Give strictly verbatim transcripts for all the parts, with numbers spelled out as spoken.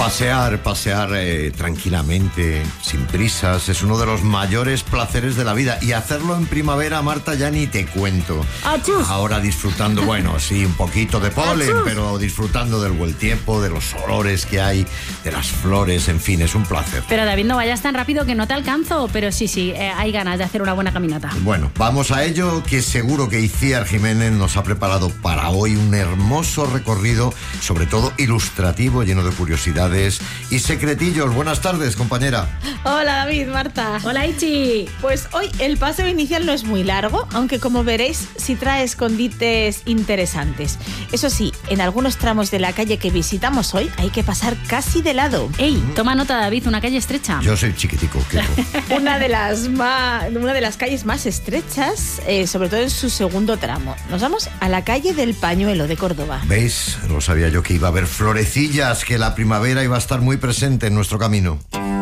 Pasear, pasear eh, tranquilamente, sin prisas, es uno de los mayores placeres de la vida. Y hacerlo en primavera, Marta, ya ni te cuento. ¡Achus! Ahora disfrutando, bueno, sí, un poquito de polen, ¡Achus! pero disfrutando del buen tiempo, de los olores que hay, de las flores, en fin, es un placer. Pero David, no vayas tan rápido que no te alcanzo. Pero sí, sí, eh, hay ganas de hacer una buena caminata. Bueno, vamos a ello, que seguro que Itziar Jiménez nos ha preparado para hoy un hermoso recorrido, sobre todo ilustrativo, lleno de curiosidades y secretillos. Buenas tardes, compañera. Hola David, Marta. Hola, Ichi. Pues hoy el paseo inicial no es muy largo, aunque como veréis sí trae escondites interesantes. Eso sí, en algunos tramos de la calle que visitamos hoy hay que pasar casi de lado. Ey, toma nota, David, una calle estrecha. Yo soy chiquitico, ¿qué? Una de las más, una de las calles más estrechas, eh, sobre todo en su segundo tramo. Nos vamos a la calle del Pañuelo de Córdoba. ¿Veis? Lo sabía yo, que iba a haber florecillas, que la primavera iba a estar muy presente en nuestro camino.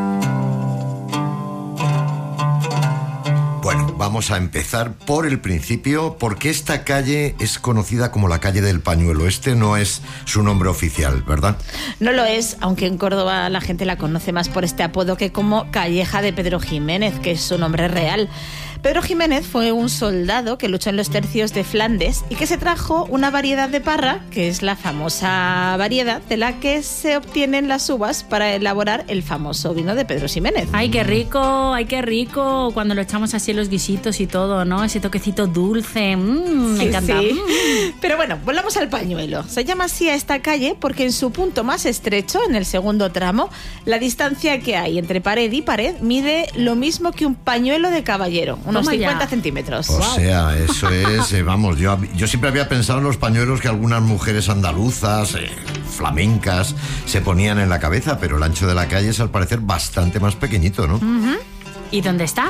Bueno, vamos a empezar por el principio, porque esta calle es conocida como la calle del Pañuelo. Este no es su nombre oficial, ¿verdad? No lo es, aunque en Córdoba la gente la conoce más por este apodo que como Calleja de Pedro Jiménez, que es su nombre real. Pedro Jiménez fue un soldado que luchó en los tercios de Flandes y que se trajo una variedad de parra, que es la famosa variedad de la que se obtienen las uvas para elaborar el famoso vino de Pedro Ximénez. Ay, qué rico, ay, qué rico. Cuando lo echamos así en los guisitos y todo, ¿no? Ese toquecito dulce. Mm, me Sí, encanta. sí. Mm. Pero bueno, volvamos al Pañuelo. Se llama así a esta calle porque en su punto más estrecho, en el segundo tramo, la distancia que hay entre pared y pared mide lo mismo que un pañuelo de caballero, unos Toma ya. cincuenta centímetros. O sea, eso es, eh, vamos, yo, yo siempre había pensado en los pañuelos que algunas mujeres andaluzas, eh, flamencas, se ponían en la cabeza, pero el ancho de la calle es al parecer bastante más pequeñito, ¿no? Uh-huh. ¿Y dónde está?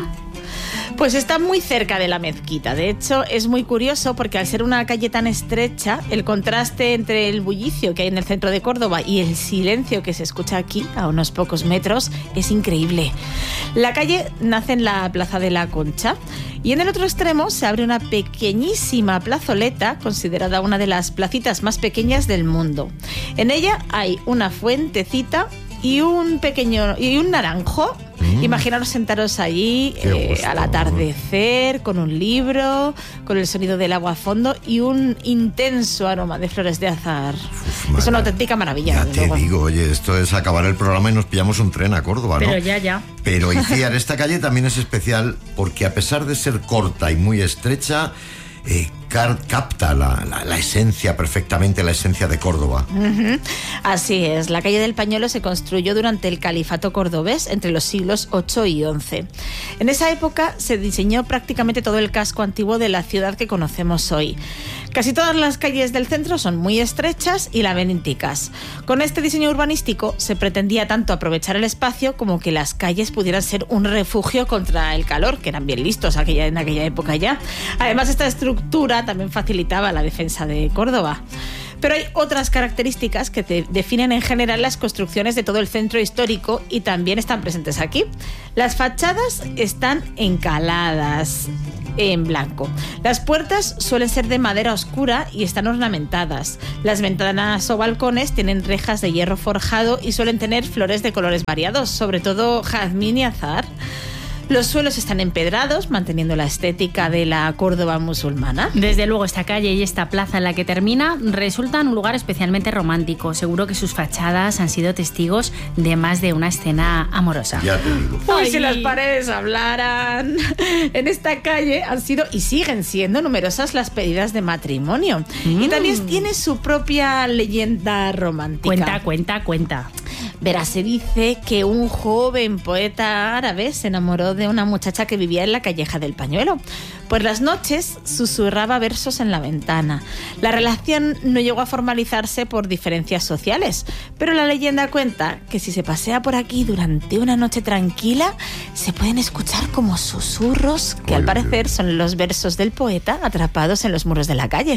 Pues está muy cerca de la mezquita. De hecho, es muy curioso porque al ser una calle tan estrecha, el contraste entre el bullicio que hay en el centro de Córdoba y el silencio que se escucha aquí, a unos pocos metros, es increíble. La calle nace en la Plaza de la Concha y en el otro extremo se abre una pequeñísima plazoleta, considerada una de las placitas más pequeñas del mundo. En ella hay una fuentecita y un pequeño y un naranjo. Mm. Imaginaros sentaros allí eh, al atardecer, con un libro, con el sonido del agua a fondo y un intenso aroma de flores de azahar. Uf, es una auténtica maravilla. Ya te luego. digo, oye, esto es acabar el programa y nos pillamos un tren a Córdoba, ¿no? Pero ya, ya. Pero Itziar, esta calle también es especial porque a pesar de ser corta y muy estrecha, Eh, capta la, la, la esencia perfectamente, la esencia de Córdoba. Uh-huh. Así es, la calle del Pañuelo se construyó durante el califato cordobés entre los siglos ocho y once. En esa época se diseñó prácticamente todo el casco antiguo de la ciudad que conocemos hoy. Casi todas las calles del centro son muy estrechas y laberínticas. Con este diseño urbanístico se pretendía tanto aprovechar el espacio como que las calles pudieran ser un refugio contra el calor, que eran bien listos aquella, en aquella época ya. Además, esta estructura también facilitaba la defensa de Córdoba. Pero hay otras características que te definen en general las construcciones de todo el centro histórico y también están presentes aquí. Las fachadas están encaladas en blanco. Las puertas suelen ser de madera oscura y están ornamentadas. Las ventanas o balcones tienen rejas de hierro forjado y suelen tener flores de colores variados, sobre todo jazmín y azahar. Los suelos están empedrados, manteniendo la estética de la Córdoba musulmana. Desde luego, esta calle y esta plaza en la que termina resultan un lugar especialmente romántico. Seguro que sus fachadas han sido testigos de más de una escena amorosa. Ya te digo. Uy, si las paredes hablaran. En esta calle han sido y siguen siendo numerosas las pedidas de matrimonio. Mm. Y también tiene su propia leyenda romántica. Cuenta, cuenta, cuenta. Verás, se dice que un joven poeta árabe se enamoró de una muchacha que vivía en la Calleja del Pañuelo. Por las noches susurraba versos en la ventana. La relación no llegó a formalizarse por diferencias sociales, pero la leyenda cuenta que si se pasea por aquí durante una noche tranquila, se pueden escuchar como susurros que al parecer son los versos del poeta atrapados en los muros de la calle.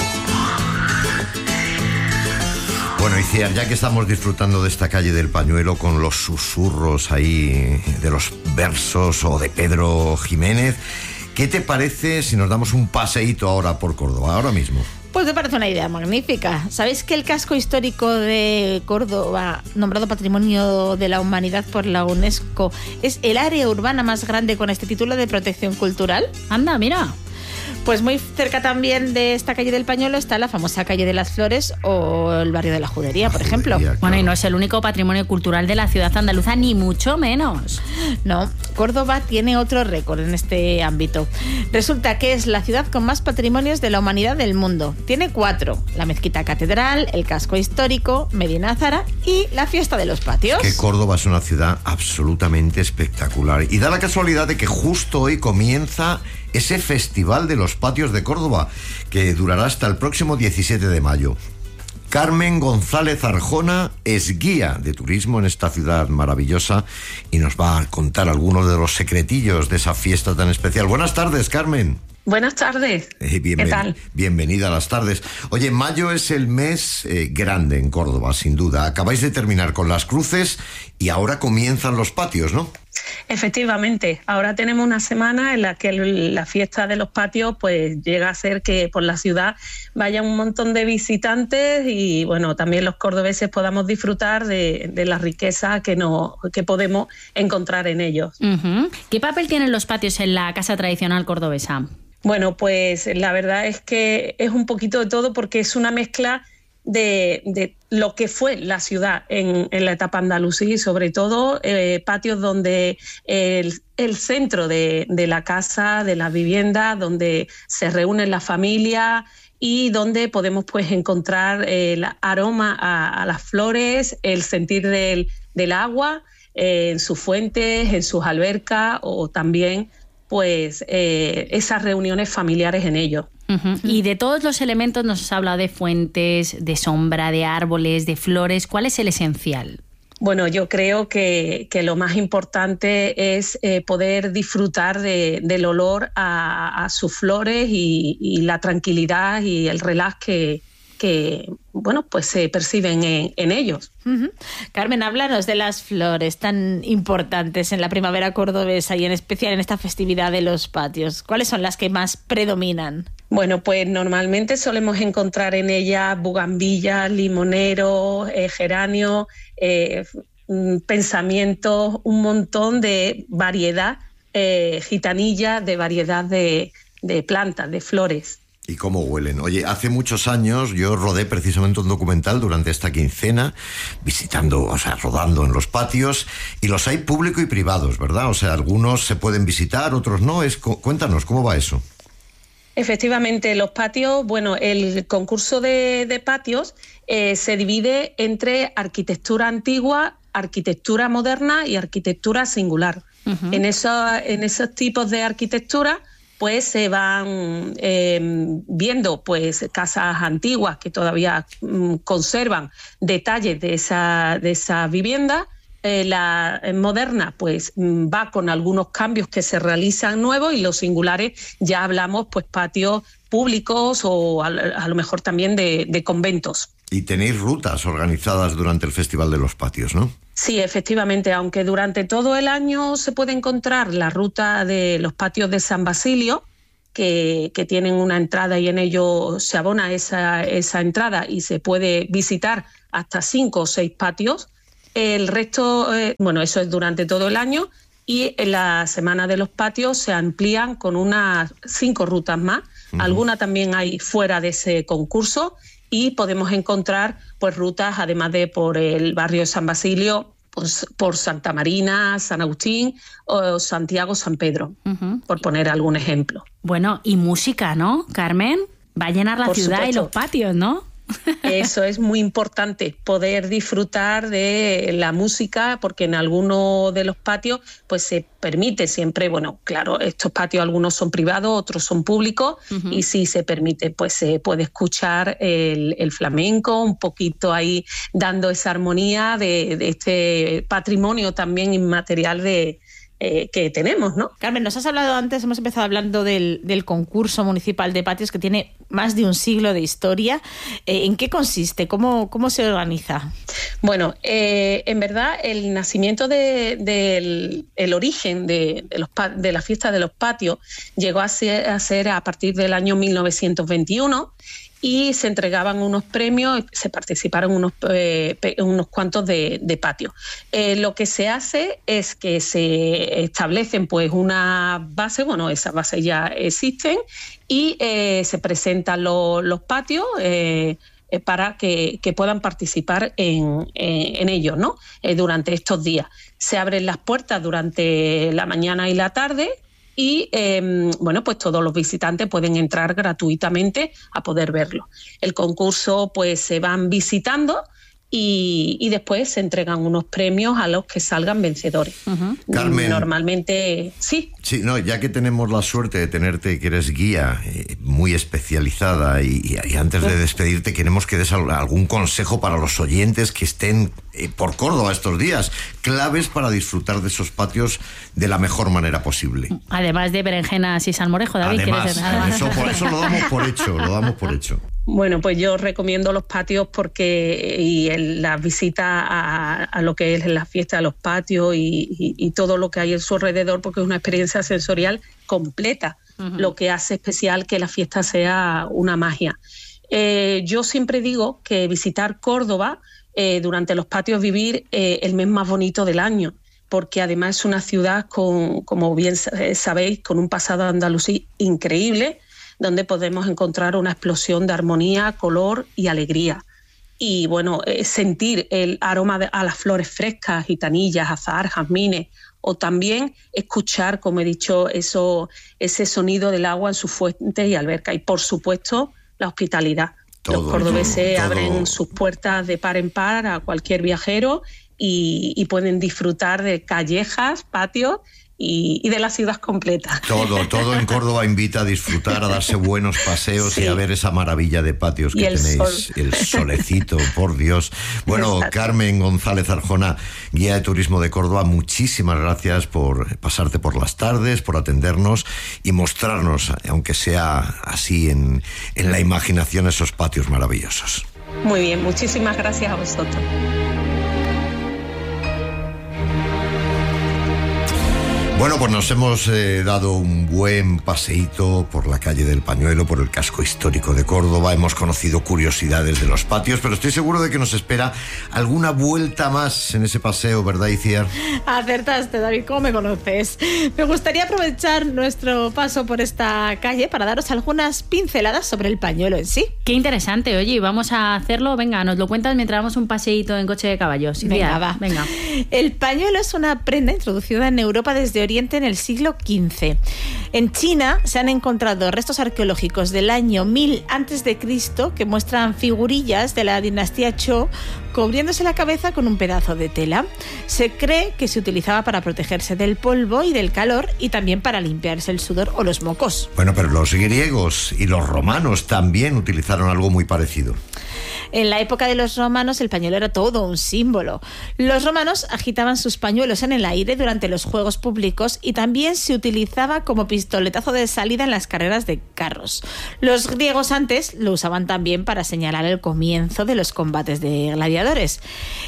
Bueno, Itziar, ya que estamos disfrutando de esta calle del Pañuelo con los susurros ahí de los versos o de Pedro Jiménez, ¿qué te parece si nos damos un paseíto ahora por Córdoba, ahora mismo? Pues me parece una idea magnífica. ¿Sabéis que el casco histórico de Córdoba, nombrado Patrimonio de la Humanidad por la UNESCO, es el área urbana más grande con este título de protección cultural? Anda, mira. Pues muy cerca también de esta calle del Pañuelo está la famosa calle de las Flores o el barrio de la Judería, por ejemplo. Judería, claro. Bueno, y no es el único patrimonio cultural de la ciudad andaluza, ni mucho menos. No, Córdoba tiene otro récord en este ámbito. Resulta que es la ciudad con más patrimonios de la humanidad del mundo. Tiene cuatro: la mezquita catedral, el casco histórico, Medina Azara y la fiesta de los patios. Que Córdoba es una ciudad absolutamente espectacular. Y da la casualidad de que justo hoy comienza ese Festival de los Patios de Córdoba, que durará hasta el próximo diecisiete de mayo. Carmen González Arjona es guía de turismo en esta ciudad maravillosa y nos va a contar algunos de los secretillos de esa fiesta tan especial. Buenas tardes, Carmen. Buenas tardes. Eh, bienven- ¿Qué tal? Bienvenida a las tardes. Oye, mayo es el mes eh, grande en Córdoba, sin duda. Acabáis de terminar con las cruces y ahora comienzan los patios, ¿no? Efectivamente, ahora tenemos una semana en la que el- la fiesta de los patios pues llega a ser que por la ciudad vaya un montón de visitantes y bueno, también los cordobeses podamos disfrutar de, de la riqueza que, no, que podemos encontrar en ellos. Ujú. ¿Qué papel tienen los patios en la casa tradicional cordobesa? Bueno, pues la verdad es que es un poquito de todo porque es una mezcla de, de lo que fue la ciudad en, en la etapa andalusí y sobre todo eh, patios donde el, el centro de, de la casa, de la vivienda, donde se reúnen las familias y donde podemos pues encontrar el aroma a, a las flores, el sentir del, del agua eh, en sus fuentes, en sus albercas o también pues eh, esas reuniones familiares en ellos. Ujú. Y de todos los elementos nos has hablado de fuentes, de sombra, de árboles, de flores. ¿Cuál es el esencial? Bueno, yo creo que, que lo más importante es eh, poder disfrutar de, del olor a, a sus flores y, y la tranquilidad y el relax que, que bueno, pues se perciben en, en ellos. Uh-huh. Carmen, háblanos de las flores tan importantes en la primavera cordobesa y en especial en esta festividad de los patios. ¿Cuáles son las que más predominan? Bueno, pues normalmente solemos encontrar en ellas bugambillas, limoneros, eh, geranios, eh, pensamientos, un montón de variedad, eh, gitanilla, de variedad de, de plantas, de flores. ¿Y cómo huelen? Oye, hace muchos años yo rodé precisamente un documental durante esta quincena, visitando, o sea, rodando en los patios, y los hay público y privados, ¿verdad? O sea, algunos se pueden visitar, otros no. Es, cuéntanos, ¿cómo va eso? Efectivamente, los patios, bueno, el concurso de, de patios eh, se divide entre arquitectura antigua, arquitectura moderna y arquitectura singular. Uh-huh. En, eso, en esos tipos de arquitectura pues se van eh, viendo pues casas antiguas que todavía mm, conservan detalles de esa, de esa vivienda. Eh, la moderna pues va con algunos cambios que se realizan nuevos y los singulares ya hablamos pues patios públicos o a, a lo mejor también de, de conventos. Y tenéis rutas organizadas durante el Festival de los Patios, ¿no? Sí, efectivamente, aunque durante todo el año se puede encontrar la ruta de los patios de San Basilio, que, que tienen una entrada y en ello se abona esa, esa entrada y se puede visitar hasta cinco o seis patios. El resto, eh, bueno, eso es durante todo el año y en la Semana de los Patios se amplían con unas cinco rutas más. Uh-huh. Alguna también hay fuera de ese concurso y podemos encontrar pues rutas, además de por el barrio de San Basilio, pues, por Santa Marina, San Agustín o Santiago, San Pedro, uh-huh. por poner algún ejemplo. Bueno, y música, ¿no, Carmen? Va a llenar la por ciudad supuesto. Y los patios, ¿no? Eso es muy importante, poder disfrutar de la música, porque en alguno de los patios pues se permite siempre, bueno, claro, estos patios algunos son privados, otros son públicos, uh-huh. y sí se permite, pues se puede escuchar el, el flamenco, un poquito ahí dando esa armonía de, de este patrimonio también inmaterial de Eh, que tenemos, ¿no? Carmen, nos has hablado antes, hemos empezado hablando del, del concurso municipal de patios que tiene más de un siglo de historia. Eh, ¿En qué consiste? ¿Cómo, cómo se organiza? Bueno, eh, en verdad el nacimiento de, de el, el origen de, de, los, de la fiesta de los patios llegó a ser, a ser a partir del año mil novecientos veintiuno y se entregaban unos premios, se participaron unos, eh, unos cuantos de, de patio. Eh, lo que se hace es que se establecen pues una base, bueno, esas bases ya existen, y eh, se presentan lo, los patios eh, eh, para que, que puedan participar en, en, en ellos, ¿no? Eh, durante estos días. Se abren las puertas durante la mañana y la tarde, y eh, bueno, pues todos los visitantes pueden entrar gratuitamente a poder verlo. El concurso pues se van visitando y, y después se entregan unos premios a los que salgan vencedores. Uh-huh. Carmen, normalmente sí. Sí, no, ya que tenemos la suerte de tenerte, que eres guía eh, muy especializada, y, y antes de despedirte queremos que des algún consejo para los oyentes que estén eh, por Córdoba estos días, claves para disfrutar de esos patios de la mejor manera posible. Además de berenjenas y salmorejo, David. Además, además. Eso, por eso lo damos por hecho, lo damos por hecho. Bueno, pues yo recomiendo los patios porque y el, la visita a, a lo que es la fiesta, a los patios y, y, y todo lo que hay en su alrededor, porque es una experiencia sensorial completa, uh-huh. Lo que hace especial que la fiesta sea una magia. Eh, yo siempre digo que visitar Córdoba eh, durante los patios, vivir eh, el mes más bonito del año, porque además es una ciudad con, como bien sabéis, con un pasado andalusí increíble, donde podemos encontrar una explosión de armonía, color y alegría. Y bueno, eh, sentir el aroma de, a las flores frescas, gitanillas, azahar, jazmines, o también escuchar, como he dicho, eso, ese sonido del agua en sus fuentes y albercas. Y por supuesto, la hospitalidad. Todo, Los cordobeses todo, abren todo. sus puertas de par en par a cualquier viajero y, y pueden disfrutar de callejas, patios, Y, y de la ciudad completa. Todo, todo en Córdoba invita a disfrutar, a darse buenos paseos, sí. Y a ver esa maravilla de patios que el tenéis. Sol. El solecito, por Dios. Bueno, Exacto. Carmen González Arjona, guía de turismo de Córdoba, muchísimas gracias por pasarte por las tardes, por atendernos y mostrarnos, aunque sea así en, en la imaginación, esos patios maravillosos. Muy bien, muchísimas gracias a vosotros. Bueno, pues nos hemos eh, dado un buen paseíto por la calle del Pañuelo, por el casco histórico de Córdoba. Hemos conocido curiosidades de los patios, pero estoy seguro de que nos espera alguna vuelta más en ese paseo, ¿verdad, Iciar? Acertaste, David, ¿cómo me conoces? Me gustaría aprovechar nuestro paso por esta calle para daros algunas pinceladas sobre el pañuelo en sí. Qué interesante, oye, vamos a hacerlo. Venga, nos lo cuentas mientras damos un paseíto en coche de caballos. Venga, va. Venga. El pañuelo es una prenda introducida en Europa desde Oriente en el siglo quince. En China se han encontrado restos arqueológicos del año mil antes de Cristo que muestran figurillas de la dinastía Zhou cubriéndose la cabeza con un pedazo de tela. Se cree que se utilizaba para protegerse del polvo y del calor y también para limpiarse el sudor o los mocos. Bueno, pero los griegos y los romanos también utilizaron algo muy parecido. En la época de los romanos el pañuelo era todo un símbolo. Los romanos agitaban sus pañuelos en el aire durante los juegos públicos y también se utilizaba como pistoletazo de salida en las carreras de carros. Los griegos antes lo usaban también para señalar el comienzo de los combates de gladiadores.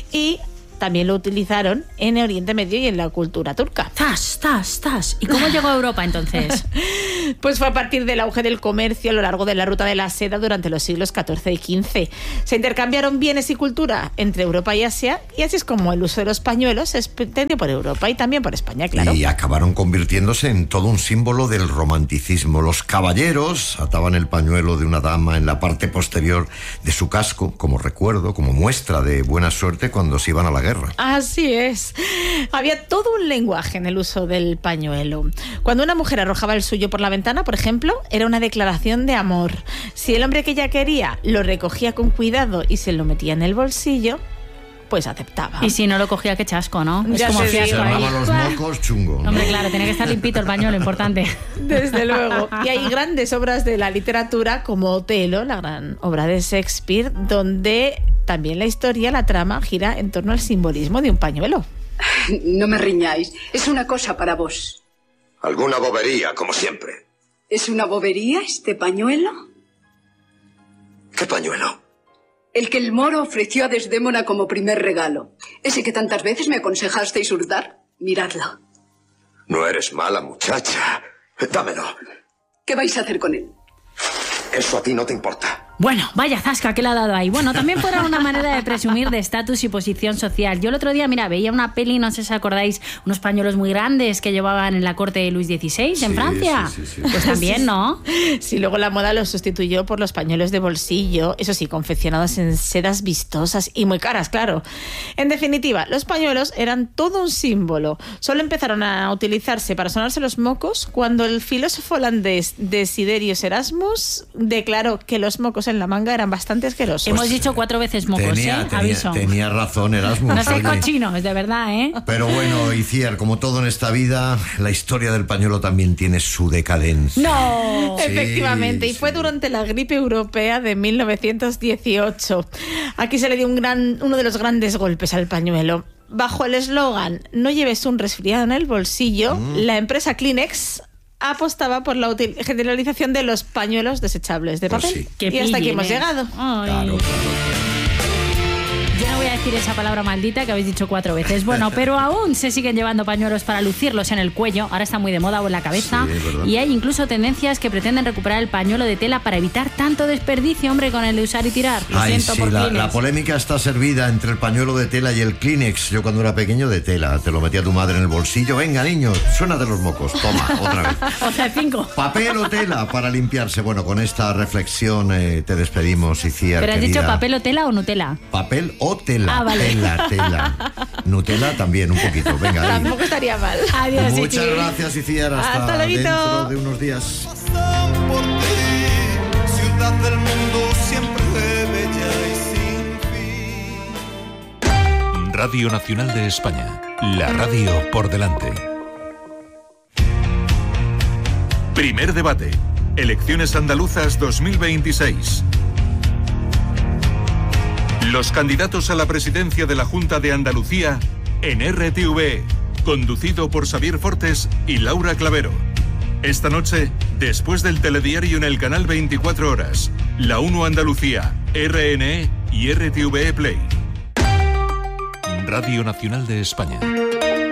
Y también lo utilizaron en Oriente Medio y en la cultura turca. ¡Tas, tas, tas! ¿Y cómo llegó a Europa entonces? Pues fue a partir del auge del comercio a lo largo de la ruta de la seda durante los siglos catorce y quince. Se intercambiaron bienes y cultura entre Europa y Asia y así es como el uso de los pañuelos se extendió por Europa y también por España, claro. Y acabaron convirtiéndose en todo un símbolo del romanticismo. Los caballeros ataban el pañuelo de una dama en la parte posterior de su casco como recuerdo, como muestra de buena suerte cuando se iban a la guerra. Así es. Había todo un lenguaje en el uso del pañuelo. Cuando una mujer arrojaba el suyo por la ventana, por ejemplo, era una declaración de amor. Si el hombre que ella quería lo recogía con cuidado y se lo metía en el bolsillo, pues aceptaba. Y si no lo cogía, qué chasco, ¿no? Ya es como se fiasco ahí. los mocos, chungo. Hombre, claro, tenía que estar limpito el pañuelo, importante. Desde luego. Y hay grandes obras de la literatura como Otelo, la gran obra de Shakespeare, donde también la historia, la trama, gira en torno al simbolismo de un pañuelo. No me riñáis. Es una cosa para vos. Alguna bobería, como siempre. ¿Es una bobería este pañuelo? ¿Qué pañuelo? El que el moro ofreció a Desdémona como primer regalo. Ese que tantas veces me aconsejasteis hurtar. Miradlo. No eres mala muchacha. Dámelo. ¿Qué vais a hacer con él? Eso a ti no te importa. Bueno, vaya zasca que le ha dado ahí. Bueno, también fuera una manera de presumir de estatus y posición social. Yo el otro día, mira, veía una peli, no sé si acordáis, unos pañuelos muy grandes que llevaban en la corte de Luis dieciséis en Sí, Francia. sí, sí, sí. Pues también, ¿no? Sí, luego la moda los sustituyó por los pañuelos de bolsillo, eso sí, confeccionados en sedas vistosas y muy caras, claro. En definitiva, los pañuelos eran todo un símbolo. Solo empezaron a utilizarse para sonarse los mocos cuando el filósofo holandés Desiderius Erasmus declaró que los mocos en la manga eran bastante asquerosos. Hemos dicho cuatro veces mocos, Tenía, ¿eh? tenía, Aviso. tenía razón Erasmus. No seáis oye. cochinos, de verdad, ¿eh? Pero bueno, Iciar, como todo en esta vida, la historia del pañuelo también tiene su decadencia. ¡No! Sí, Efectivamente, y sí. fue durante la gripe europea de mil novecientos dieciocho. Aquí se le dio un gran, uno de los grandes golpes al pañuelo. Bajo el eslogan "no lleves un resfriado en el bolsillo", Mm. la empresa Kleenex apostaba por la util- generalización de los pañuelos desechables de Pues papel. sí. Qué Y hasta aquí pillen, hemos ¿eh? llegado. Ay. Claro, claro. Yo no voy a decir esa palabra maldita que habéis dicho cuatro veces. Bueno, pero aún se siguen llevando pañuelos para lucirlos en el cuello. Ahora está muy de moda o en la cabeza. Sí, es verdad. Y hay incluso tendencias que pretenden recuperar el pañuelo de tela para evitar tanto desperdicio, hombre, con el de usar y tirar. Lo Ay, siento sí, por la, Kleenex. la polémica está servida entre el pañuelo de tela y el Kleenex. Yo cuando era pequeño de tela, te lo metía tu madre en el bolsillo. Venga, niño, suénate los mocos. Toma, otra vez. O sea, cinco. Papel o tela para limpiarse. Bueno, con esta reflexión eh, te despedimos, Iciar. ¿Pero has querida. dicho papel o tela o Nutella? Papel o tela. Ah, vale. Tela, tela. Nutella también, un poquito. Venga, ahí. Tampoco estaría mal. Adiós, Muchas Ichi. gracias, Iciar. Hasta, Hasta luego. dentro de unos días. Pasan por ti, ciudad del mundo siempre bella y sin fin. Radio Nacional de España, la radio por delante. Primer debate. Elecciones andaluzas dos mil veintiséis. Los candidatos a la presidencia de la Junta de Andalucía en R T V E, conducido por Xavier Fortes y Laura Clavero. Esta noche, después del telediario en el canal veinticuatro horas, La uno Andalucía, R N E y R T V E Play. Radio Nacional de España.